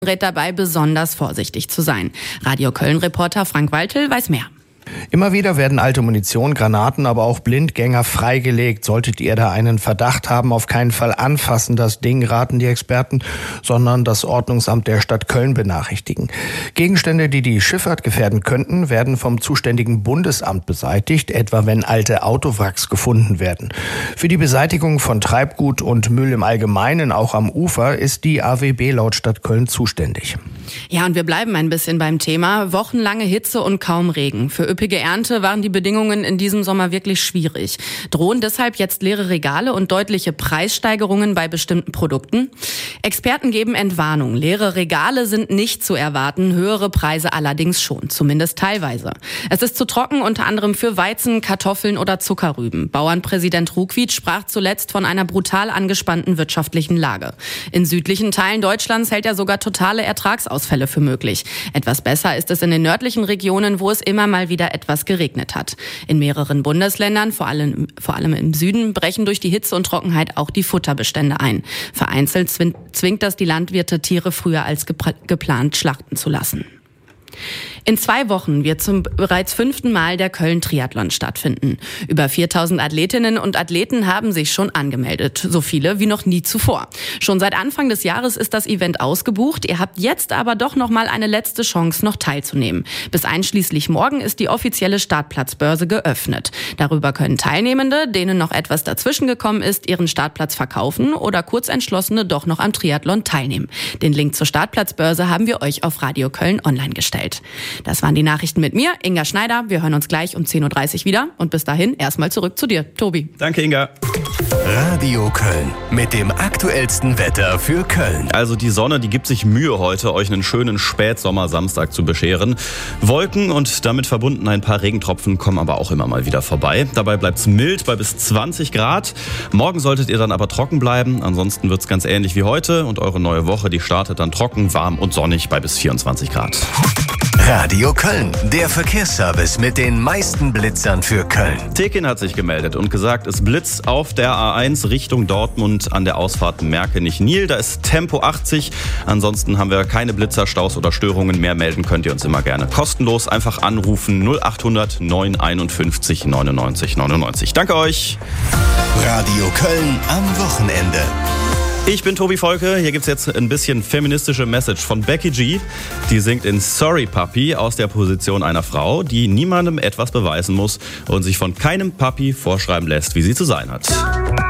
rät dabei, besonders vorsichtig zu sein. Radio Köln-Reporter Frank Waltel weiß mehr. Immer wieder werden alte Munition, Granaten, aber auch Blindgänger freigelegt. Solltet ihr da einen Verdacht haben, auf keinen Fall anfassen das Ding, raten die Experten, sondern das Ordnungsamt der Stadt Köln benachrichtigen. Gegenstände, die die Schifffahrt gefährden könnten, werden vom zuständigen Bundesamt beseitigt, etwa wenn alte Autowracks gefunden werden. Für die Beseitigung von Treibgut und Müll im Allgemeinen, auch am Ufer, ist die AWB laut Stadt Köln zuständig. Ja, und wir bleiben ein bisschen beim Thema. Wochenlange Hitze und kaum Regen. Für üppige Ernte waren die Bedingungen in diesem Sommer wirklich schwierig. Drohen deshalb jetzt leere Regale und deutliche Preissteigerungen bei bestimmten Produkten? Experten geben Entwarnung. Leere Regale sind nicht zu erwarten, höhere Preise allerdings schon, zumindest teilweise. Es ist zu trocken, unter anderem für Weizen, Kartoffeln oder Zuckerrüben. Bauernpräsident Ruckwied sprach zuletzt von einer brutal angespannten wirtschaftlichen Lage. In südlichen Teilen Deutschlands hält er sogar totale Ertragsausfälle für möglich. Etwas besser ist es in den nördlichen Regionen, wo es immer mal wieder etwas geregnet hat. In mehreren Bundesländern, vor allem im Süden, brechen durch die Hitze und Trockenheit auch die Futterbestände ein. Vereinzelt zwingt das die Landwirte, Tiere früher als geplant schlachten zu lassen. In 2 Wochen wird zum bereits 5. Mal der Köln-Triathlon stattfinden. Über 4000 Athletinnen und Athleten haben sich schon angemeldet. So viele wie noch nie zuvor. Schon seit Anfang des Jahres ist das Event ausgebucht. Ihr habt jetzt aber doch noch mal eine letzte Chance, noch teilzunehmen. Bis einschließlich morgen ist die offizielle Startplatzbörse geöffnet. Darüber können Teilnehmende, denen noch etwas dazwischen gekommen ist, ihren Startplatz verkaufen oder Kurzentschlossene doch noch am Triathlon teilnehmen. Den Link zur Startplatzbörse haben wir euch auf Radio Köln online gestellt. Das waren die Nachrichten mit mir, Inga Schneider. Wir hören uns gleich um 10.30 Uhr wieder. Und bis dahin erstmal zurück zu dir, Tobi. Danke, Inga. Radio Köln mit dem aktuellsten Wetter für Köln. Also die Sonne, die gibt sich Mühe heute, euch einen schönen Spätsommer-Samstag zu bescheren. Wolken und damit verbunden ein paar Regentropfen kommen aber auch immer mal wieder vorbei. Dabei bleibt's mild bei bis 20 Grad. Morgen solltet ihr dann aber trocken bleiben. Ansonsten wird's ganz ähnlich wie heute. Und eure neue Woche, die startet dann trocken, warm und sonnig bei bis 24 Grad. Radio Köln, der Verkehrsservice mit den meisten Blitzern für Köln. Tekin hat sich gemeldet und gesagt, es blitzt auf der A1 Richtung Dortmund an der Ausfahrt Merkenich-Nil. Da ist Tempo 80. Ansonsten haben wir keine Blitzer, Staus oder Störungen mehr. Melden könnt ihr uns immer gerne kostenlos. Einfach anrufen 0800 951 99 99. Danke euch. Radio Köln am Wochenende. Ich bin Tobi Volke. Hier gibt's jetzt ein bisschen feministische Message von Becky G. Die singt in Sorry Papi aus der Position einer Frau, die niemandem etwas beweisen muss und sich von keinem Papi vorschreiben lässt, wie sie zu sein hat.